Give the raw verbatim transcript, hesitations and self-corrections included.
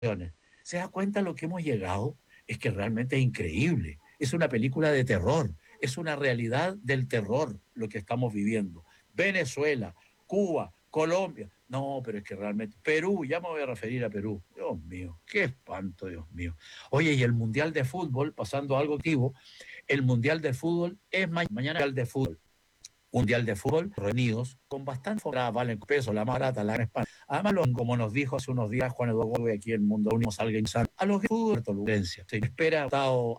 ¿Se da cuenta lo que hemos llegado? Es que realmente es increíble. Es una película de terror. Es una realidad del terror lo que estamos viviendo. Venezuela, Cuba, Colombia. No, pero es que realmente. Perú, ya me voy a referir a Perú. Dios mío, qué espanto, Dios mío. Oye, y el Mundial de Fútbol, pasando a algo activo, el Mundial de Fútbol es ma mañana el Mundial de Fútbol. Mundial de Fútbol, reunidos, con bastante entrada, valen peso, la más barata, la gran España. Además, lo, como nos dijo hace unos días Juan Eduardo aquí en Mundo Unimos, alguien a los de fútbol, se espera Estado